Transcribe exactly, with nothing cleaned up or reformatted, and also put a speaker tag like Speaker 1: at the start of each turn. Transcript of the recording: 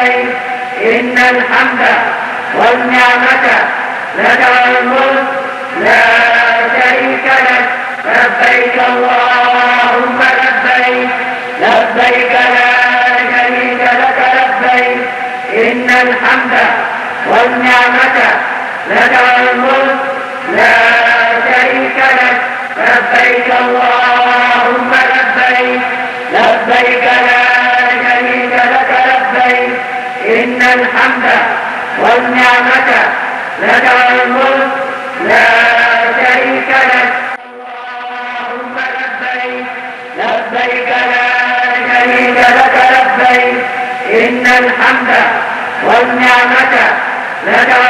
Speaker 1: لبيك إن الحمد والنعمة لك والملك لا شريك لك لبيك اللهم لبيك لبيك لا شريك لك لبيك إن الحمد والنعمة لك والملك لا شريك لك لبيك اللهم لبيك لبيك لا شريك لك لبيك إن الحمد والنعمة لك والملك لا شريك لك اللهم لبيك لبيك لا شريك لك لبيك إن الحمد والنعمة لك